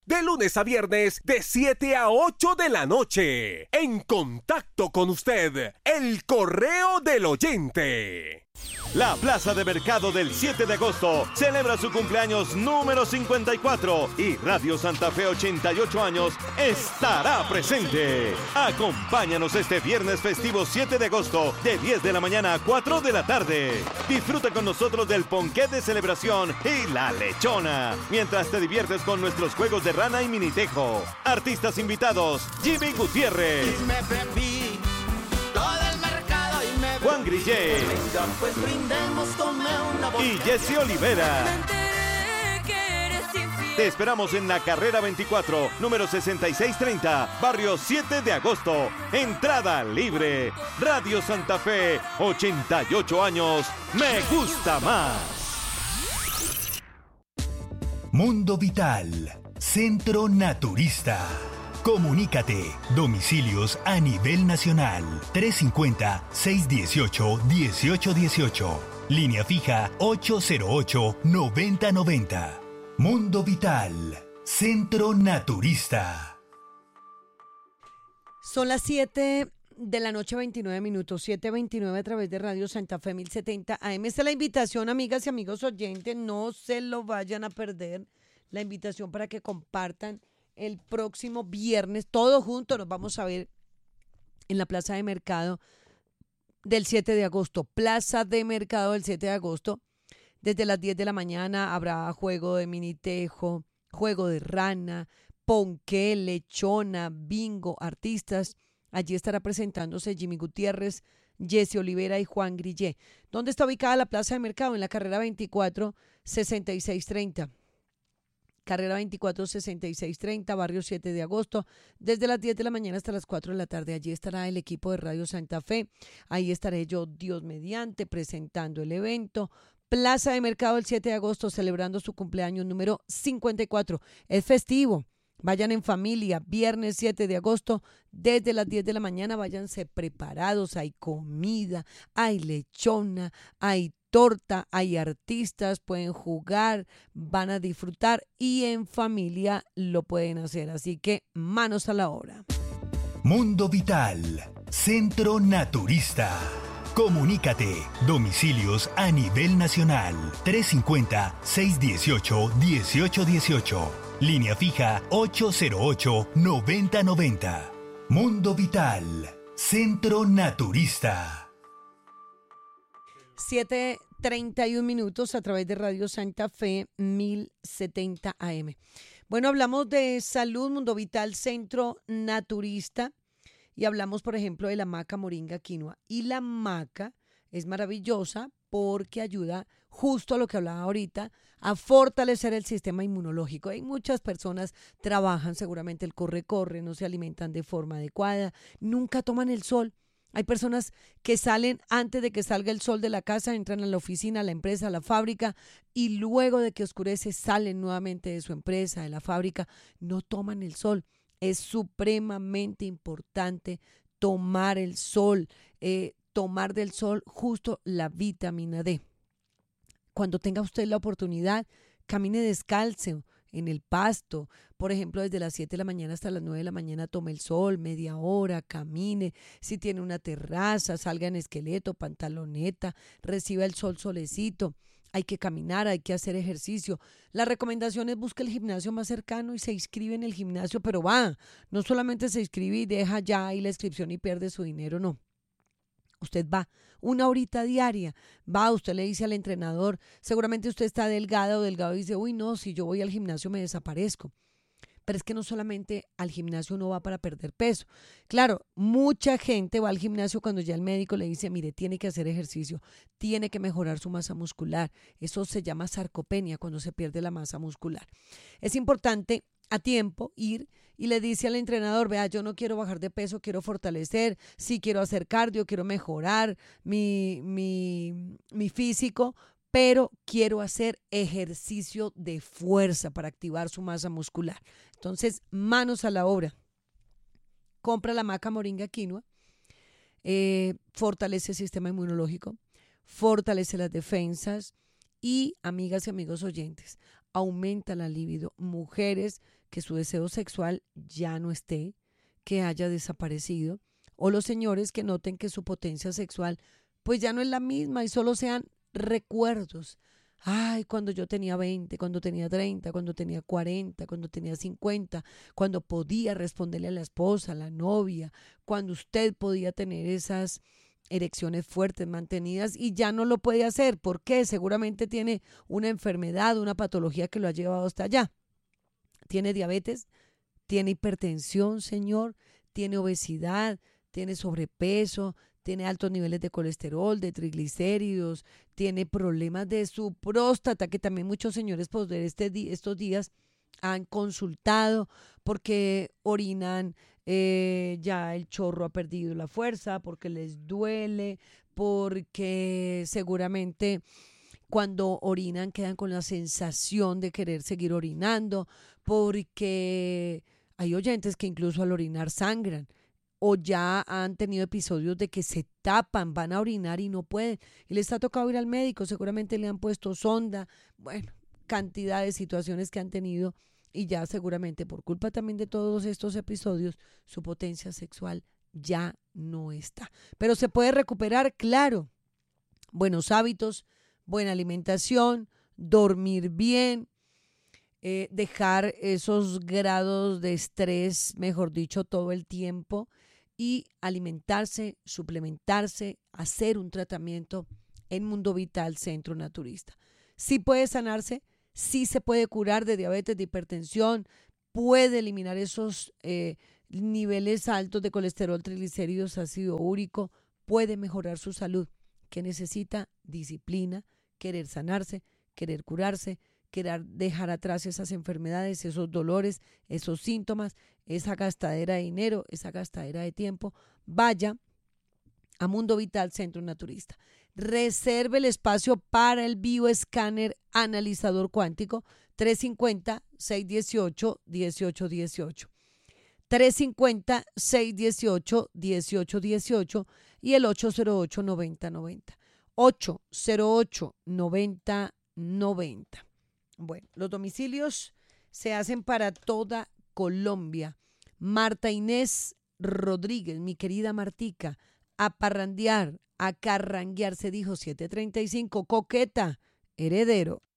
De lunes a viernes, de 7 a 8 de la noche. En contacto con usted, el correo del oyente. La Plaza de Mercado del 7 de agosto celebra su cumpleaños número 54 y Radio Santa Fe 88 años estará presente. Acompáñanos este viernes festivo 7 de agosto de 10 de la mañana a 4 de la tarde. Disfruta con nosotros del ponqué de celebración y la lechona, mientras te diviertes con nuestros juegos de rana y minitejo. Artistas invitados: Jimmy Gutiérrez, Juan Grillé y Jesse Olivera. Te esperamos en la carrera 24, número 6630, barrio 7 de agosto. Entrada libre. Radio Santa Fe, 88 años. Me gusta más. Mundo Vital, Centro Naturista. Comunícate. Domicilios a nivel nacional. 350-618-1818. Línea fija 808-9090. Mundo Vital, Centro Naturista. Son las 7 de la noche, 29 minutos, 7:29 a través de Radio Santa Fe 1070 AM. Esta es la invitación, amigas y amigos oyentes, no se lo vayan a perder. La invitación para que compartan el próximo viernes, todos juntos nos vamos a ver en la Plaza de Mercado del 7 de agosto. Plaza de Mercado del 7 de agosto. Desde las 10 de la mañana habrá juego de minitejo, juego de rana, ponqué, lechona, bingo, artistas. Allí estará presentándose Jimmy Gutiérrez, Jesse Olivera y Juan Grillé. ¿Dónde está ubicada la Plaza de Mercado? En la carrera 24, 6630. Carrera 24, 6630, barrio 7 de agosto, desde las 10 de la mañana hasta las 4 de la tarde. Allí estará el equipo de Radio Santa Fe. Ahí estaré yo, Dios mediante, presentando el evento. Plaza de Mercado el 7 de agosto, celebrando su cumpleaños número 54. Es festivo. Vayan en familia, viernes 7 de agosto, desde las 10 de la mañana, váyanse preparados. Hay comida, hay lechona, hay torta, hay artistas, pueden jugar, van a disfrutar y en familia lo pueden hacer. Así que manos a la obra. Mundo Vital, Centro Naturista. Comunícate. Domicilios a nivel nacional. 350-618-1818. Línea fija 808-9090. Mundo Vital, Centro Naturista. 7:31 minutos a través de Radio Santa Fe 1070 AM. Bueno, hablamos de salud, Mundo Vital, Centro Naturista, y hablamos, por ejemplo, de la maca moringa quinoa. Y la maca es maravillosa porque ayuda, justo a lo que hablaba ahorita, a fortalecer el sistema inmunológico. Hay muchas personas trabajan, seguramente el corre-corre, no se alimentan de forma adecuada, nunca toman el sol. Hay personas que salen antes de que salga el sol de la casa, entran a la oficina, a la empresa, a la fábrica, y luego de que oscurece salen nuevamente de su empresa, de la fábrica, no toman el sol. Es supremamente importante tomar el sol, tomar del sol justo la vitamina D. Cuando tenga usted la oportunidad, camine descalzo en el pasto, por ejemplo, desde las 7 de la mañana hasta las 9 de la mañana tome el sol, media hora, camine, si tiene una terraza, salga en esqueleto, pantaloneta, reciba el sol solecito. Hay que caminar, hay que hacer ejercicio. La recomendación es busque el gimnasio más cercano y se inscribe en el gimnasio, pero no solamente se inscribe y deja ya ahí la inscripción y pierde su dinero, no. Usted va una horita diaria, usted le dice al entrenador, seguramente usted está delgada o delgado y dice, uy no, si yo voy al gimnasio me desaparezco. Pero es que no solamente al gimnasio uno va para perder peso. Claro, mucha gente va al gimnasio cuando ya el médico le dice, mire, tiene que hacer ejercicio, tiene que mejorar su masa muscular. Eso se llama sarcopenia, cuando se pierde la masa muscular. Es importante a tiempo ir y le dice al entrenador, vea, yo no quiero bajar de peso, quiero fortalecer, sí quiero hacer cardio, quiero mejorar mi físico, pero quiero hacer ejercicio de fuerza para activar su masa muscular. Entonces, manos a la obra. Compra la maca moringa quinoa, fortalece el sistema inmunológico, fortalece las defensas y, amigas y amigos oyentes, aumenta la libido. Mujeres que su deseo sexual ya no esté, que haya desaparecido, o los señores que noten que su potencia sexual pues ya no es la misma y solo sean recuerdos. Ay, cuando yo tenía 20, cuando tenía 30, cuando tenía 40, cuando tenía 50, cuando podía responderle a la esposa, a la novia, cuando usted podía tener esas erecciones fuertes, mantenidas, y ya no lo puede hacer. ¿Por qué? Seguramente tiene una enfermedad, una patología que lo ha llevado hasta allá. Tiene diabetes, tiene hipertensión, señor, tiene obesidad, tiene sobrepeso, tiene altos niveles de colesterol, de triglicéridos, tiene problemas de su próstata, que también muchos señores por estos días han consultado porque orinan, ya el chorro ha perdido la fuerza, porque les duele, porque seguramente cuando orinan quedan con la sensación de querer seguir orinando, porque hay oyentes que incluso al orinar sangran o ya han tenido episodios de que se tapan, van a orinar y no pueden, y les ha tocado ir al médico, seguramente le han puesto sonda, bueno, cantidad de situaciones que han tenido y ya seguramente por culpa también de todos estos episodios, su potencia sexual ya no está. Pero se puede recuperar, claro, buenos hábitos, buena alimentación, dormir bien, dejar esos grados de estrés, mejor dicho, todo el tiempo, y alimentarse, suplementarse, hacer un tratamiento en Mundo Vital Centro Naturista. Sí puede sanarse, sí se puede curar de diabetes, de hipertensión, puede eliminar esos niveles altos de colesterol, triglicéridos, ácido úrico, puede mejorar su salud, que necesita disciplina, querer sanarse, querer curarse, querer dejar atrás esas enfermedades, esos dolores, esos síntomas, esa gastadera de dinero, esa gastadera de tiempo. Vaya a Mundo Vital Centro Naturista. Reserve el espacio para el bioescáner analizador cuántico 350-618-1818. 350-618-1818 y el 808-9090. 808-9090. Bueno, los domicilios se hacen para toda Colombia. Marta Inés Rodríguez, mi querida Martica, a parrandear, a carranguear, se dijo 735, Coqueta, Heredero.